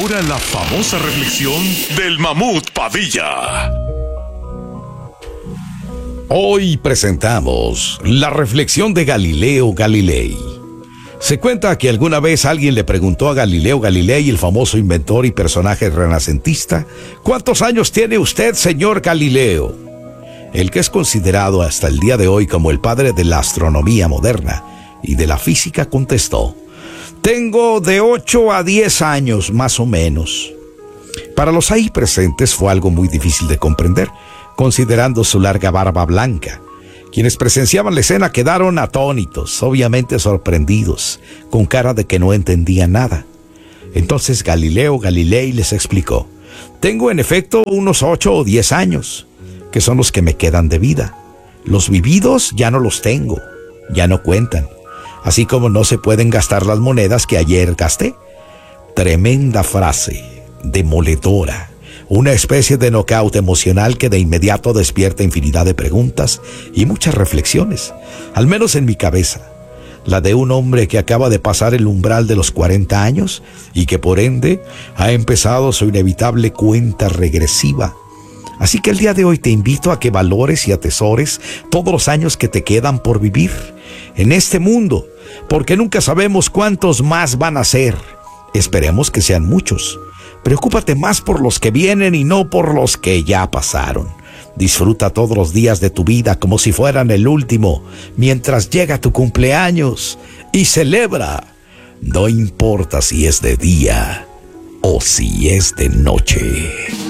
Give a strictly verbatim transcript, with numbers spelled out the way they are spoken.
ahora la famosa reflexión del Mamut Padilla. Hoy presentamos la reflexión de Galileo Galilei. Se cuenta que alguna vez alguien le preguntó a Galileo Galilei, el famoso inventor y personaje renacentista, ¿cuántos años tiene usted, señor Galileo? El que es considerado hasta el día de hoy como el padre de la astronomía moderna y de la física contestó, tengo de ocho a diez años más o menos. Para los ahí presentes fue algo muy difícil de comprender, considerando su larga barba blanca. Quienes presenciaban la escena quedaron atónitos, obviamente sorprendidos, con cara de que no entendían nada. Entonces Galileo Galilei les explicó, tengo en efecto unos ocho o diez años, que son los que me quedan de vida. Los vividos ya no los tengo, ya no cuentan, así como no se pueden gastar las monedas que ayer gasté. Tremenda frase, demoledora. Una especie de knockout emocional que de inmediato despierta infinidad de preguntas y muchas reflexiones, al menos en mi cabeza. La de un hombre que acaba de pasar el umbral de los cuarenta años y que por ende ha empezado su inevitable cuenta regresiva. Así que el día de hoy te invito a que valores y atesores todos los años que te quedan por vivir en este mundo, porque nunca sabemos cuántos más van a ser. Esperemos que sean muchos. Preocúpate más por los que vienen y no por los que ya pasaron. Disfruta todos los días de tu vida como si fueran el último, mientras llega tu cumpleaños, y celebra. No importa si es de día o si es de noche.